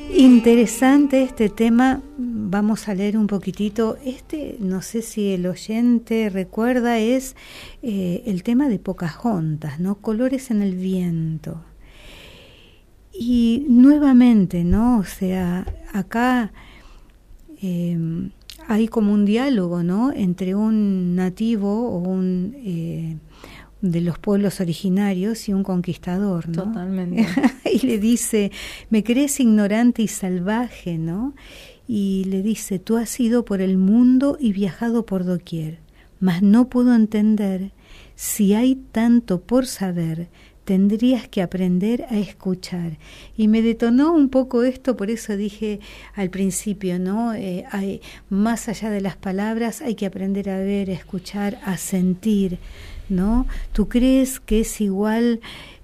Interesante este tema. Vamos a leer un poquitito. No sé si el oyente recuerda, es el tema de Pocahontas, ¿no? Colores en el viento. Y nuevamente, ¿no? O sea, acá hay como un diálogo, ¿no? Entre un nativo o un de los pueblos originarios y un conquistador, ¿no? Totalmente. Y le dice, me crees ignorante y salvaje, ¿no? Y le dice, tú has ido por el mundo y viajado por doquier, mas no puedo entender, si hay tanto por saber, tendrías que aprender a escuchar. Y me detonó un poco esto, por eso dije al principio, ¿no? Hay, más allá de las palabras, hay que aprender a ver, a escuchar, a sentir, ¿no? Tú crees que es igual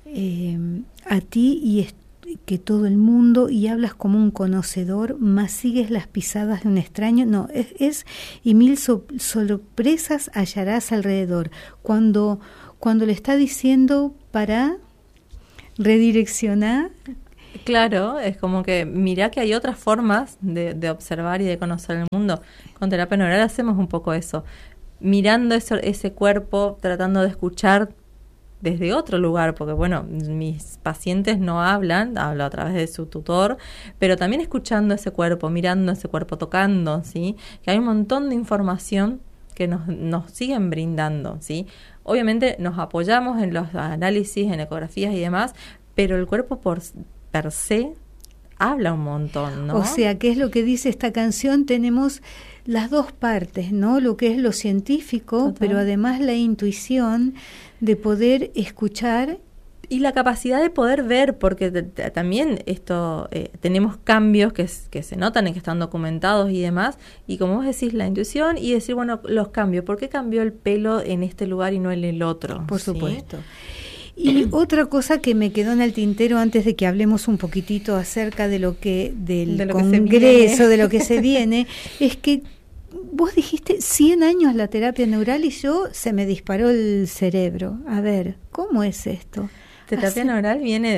a ti y que todo el mundo, y hablas como un conocedor, mas sigues las pisadas de un extraño. No, y mil sorpresas hallarás alrededor. Cuando le está diciendo para redireccionar. Claro, es como que mirá que hay otras formas de observar y de conocer el mundo. Con terapia neural hacemos un poco eso, mirando ese cuerpo, tratando de escuchar desde otro lugar, porque bueno, mis pacientes no hablo a través de su tutor, pero también escuchando ese cuerpo, mirando ese cuerpo, tocando, ¿sí? Que hay un montón de información que nos siguen brindando, ¿sí? Obviamente nos apoyamos en los análisis, en ecografías y demás, pero el cuerpo per se habla un montón, ¿no? O sea, ¿qué es lo que dice esta canción? Tenemos las dos partes, ¿no? Lo que es lo científico, total, pero además la intuición de poder escuchar. Y la capacidad de poder ver, porque también esto tenemos cambios que se notan y que están documentados y demás, y como vos decís, la intuición y decir, bueno, los cambios, ¿por qué cambió el pelo en este lugar y no en el otro? Por ¿sí? Supuesto. Y otra cosa que me quedó en el tintero antes de que hablemos un poquitito acerca de lo que del congreso, de lo que se viene, es que vos dijiste 100 años la terapia neural y se me disparó el cerebro. A ver, ¿cómo es esto? Terapia neural viene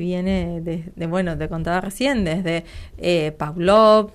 te contaba recién, desde Pavlov,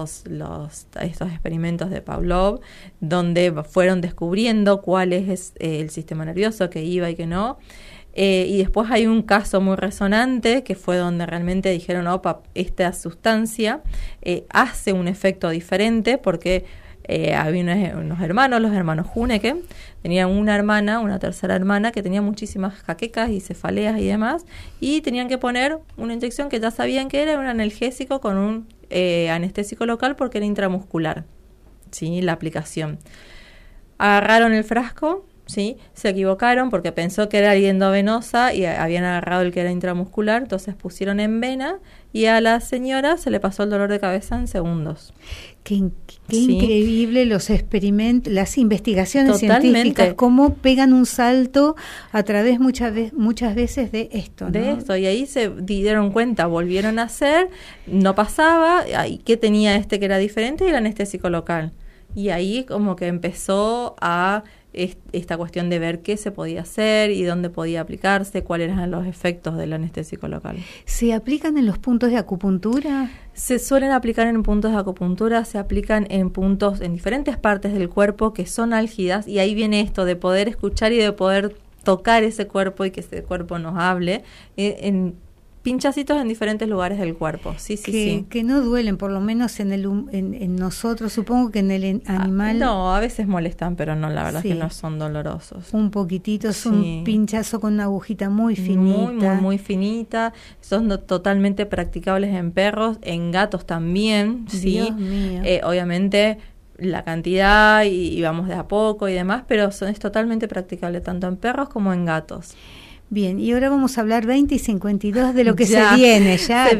estos experimentos de Pavlov, donde fueron descubriendo cuál es el sistema nervioso que iba y que no. Y después hay un caso muy resonante que fue donde realmente dijeron, opa, esta sustancia hace un efecto diferente porque había unos hermanos, los hermanos Huneke, tenían una tercera hermana que tenía muchísimas jaquecas y cefaleas y demás, y tenían que poner una inyección que ya sabían que era un analgésico con un anestésico local porque era intramuscular, ¿sí? La aplicación. Agarraron el frasco, ¿sí? Se equivocaron porque pensó que era endovenosa y habían agarrado el que era intramuscular, entonces pusieron en vena y a la señora se le pasó el dolor de cabeza en segundos. Qué ¿sí? Increíble los experimentos, las investigaciones Totalmente. Científicas, cómo pegan un salto a través muchas veces de esto, ¿no? De esto, y ahí se dieron cuenta, volvieron a hacer, no pasaba, y ¿qué tenía que era diferente? El anestésico local. Y ahí como que empezó a esta cuestión de ver qué se podía hacer y dónde podía aplicarse, cuáles eran los efectos del anestésico local. ¿Se aplican en los puntos de acupuntura? Se suelen aplicar en puntos de acupuntura, se aplican en puntos, en diferentes partes del cuerpo que son álgidas, y ahí viene esto de poder escuchar y de poder tocar ese cuerpo y que ese cuerpo nos hable en pinchacitos en diferentes lugares del cuerpo. Sí. Que no duelen, por lo menos en nosotros, supongo que en el animal. No, a veces molestan, pero no, la verdad es que no son dolorosos. Un poquitito, es un pinchazo con una agujita muy finita. Muy finita. Son totalmente practicables en perros, en gatos también, sí. Dios mío. Obviamente la cantidad y vamos de a poco y demás, pero es totalmente practicable tanto en perros como en gatos. Bien, y ahora vamos a hablar 20 y 52 de lo que se viene. Se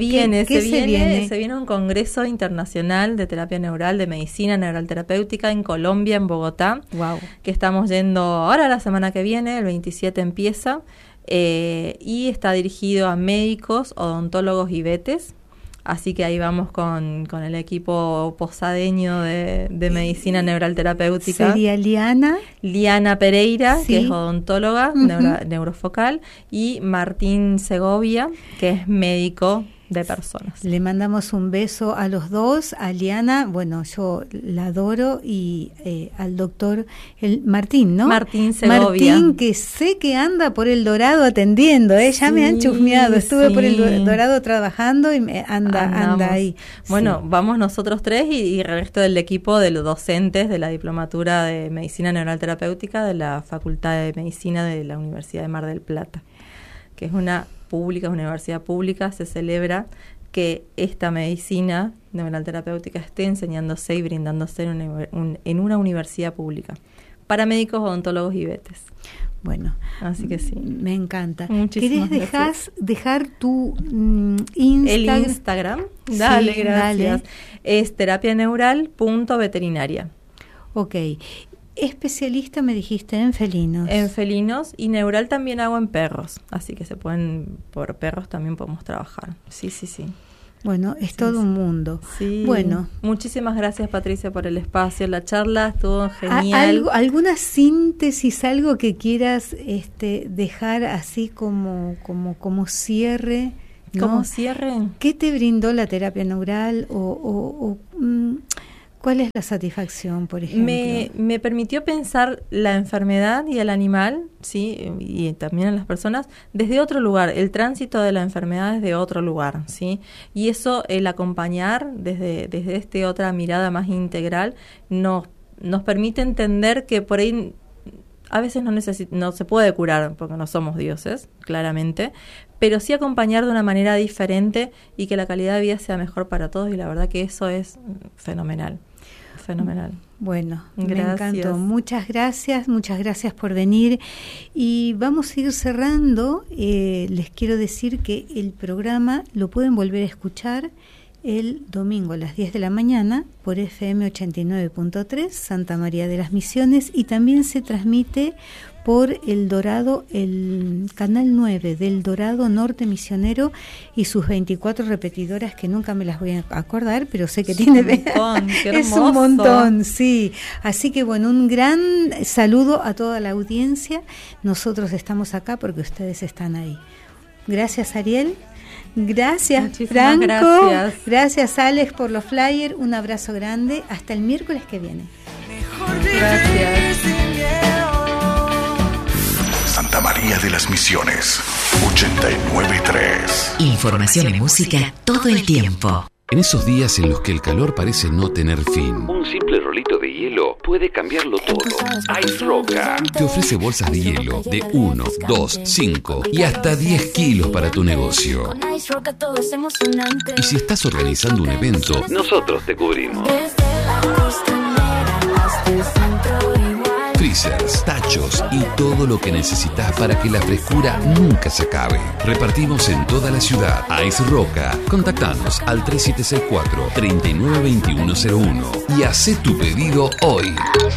viene un congreso internacional de terapia neural, de medicina neural terapéutica en Colombia, en Bogotá. Wow. Que estamos yendo ahora la semana que viene, el 27 empieza, y está dirigido a médicos, odontólogos y vetes. Así que ahí vamos con el equipo posadeño de medicina neural terapéutica. ¿Sería Liana Pereira, que es odontóloga, neurofocal, y Martín Segovia, que es médico de personas. Le mandamos un beso a los dos, a Liana, bueno, yo la adoro, y al doctor Martín, ¿no? Martín Segovia. Martín, que sé que anda por El Dorado atendiendo, ya me han chusmeado, estuve por El Dorado trabajando y anda ahí. Bueno, vamos nosotros tres y el resto del equipo de los docentes de la Diplomatura de Medicina Neural Terapéutica de la Facultad de Medicina de la Universidad de Mar del Plata, que es una universidad pública. Se celebra que esta medicina neural terapéutica esté enseñándose y brindándose en una universidad pública para médicos, odontólogos y vetes. Bueno, así que sí. Me encanta. Muchísimas ¿Querés dejar tu Instagram? El Instagram. Dale, sí, gracias. Dale. Es terapianeural.veterinaria. Ok. Especialista, me dijiste, en felinos. En felinos, y neural también hago en perros, así que por perros también podemos trabajar. Sí. Bueno, es todo un mundo. Sí. Bueno. Muchísimas gracias, Patricia, por el espacio. La charla estuvo genial. ¿Alguna síntesis, algo que quieras dejar así como cierre? ¿no? ¿Como cierre? ¿Qué te brindó la terapia neural ¿cuál es la satisfacción, por ejemplo? Me permitió pensar la enfermedad y el animal, sí, y también en las personas, desde otro lugar, el tránsito de la enfermedad desde otro lugar, sí, y eso, el acompañar desde otra mirada más integral, nos permite entender que por ahí a veces no se puede curar porque no somos dioses, claramente, pero sí acompañar de una manera diferente y que la calidad de vida sea mejor para todos, y la verdad que eso es fenomenal. Bueno, gracias. Me encantó. Muchas gracias por venir. Y vamos a ir cerrando. Les quiero decir que el programa lo pueden volver a escuchar el domingo a las 10 de la mañana por FM 89.3, Santa María de las Misiones, y también se transmite por El Dorado, el canal 9 del Dorado Norte Misionero, y sus 24 repetidoras que nunca me las voy a acordar, pero sé que tiene... Es un montón, sí. Así que bueno, un gran saludo a toda la audiencia. Nosotros estamos acá porque ustedes están ahí. Gracias, Ariel. Gracias, muchísimas Franco. Gracias, Alex, por los flyers. Un abrazo grande. Hasta el miércoles que viene. Gracias. Santa María de las Misiones, 89.3. Información y música todo el tiempo. En esos días en los que el calor parece no tener fin, un simple rolito de hielo puede cambiarlo todo. Ice Roca te ofrece bolsas de hielo de 1, 2, 5 y hasta 10 kilos para tu negocio. Y si estás organizando un evento, nosotros te cubrimos. Freezers, tachos y todo lo que necesitas para que la frescura nunca se acabe. Repartimos en toda la ciudad. Ice Roca. Contactanos al 3764-392101 y hacé tu pedido hoy.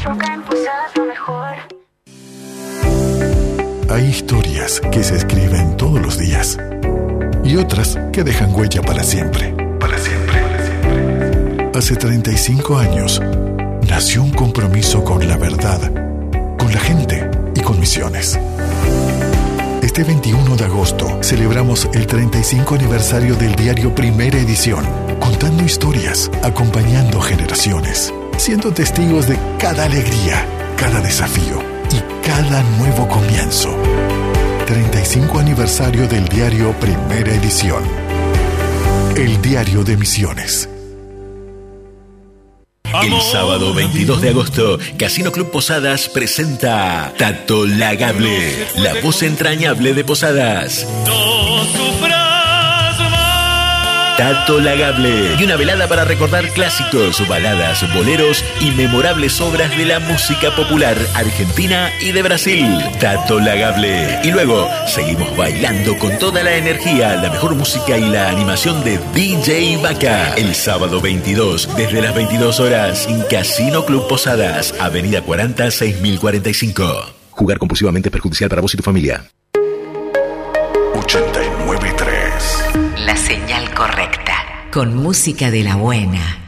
Hay historias que se escriben todos los días y otras que dejan huella para siempre. Para siempre. Hace 35 años nació un compromiso con la verdad, con la gente y con misiones. Este 21 de agosto celebramos el 35 aniversario del diario Primera Edición, contando historias, acompañando generaciones, siendo testigos de cada alegría, cada desafío y cada nuevo comienzo. 35 aniversario del diario Primera Edición. El diario de Misiones. El sábado 22 de agosto, Casino Club Posadas presenta Tato Lagable, la voz entrañable de Posadas. Tato Lagable, y una velada para recordar clásicos, baladas, boleros y memorables obras de la música popular argentina y de Brasil. Tato Lagable. Y luego seguimos bailando con toda la energía, la mejor música y la animación de DJ Vaca. El sábado 22, desde las 22 horas, en Casino Club Posadas, Avenida 40, 6045. Jugar compulsivamente es perjudicial para vos y tu familia. 89.3. La señal correcta. Con música de la buena.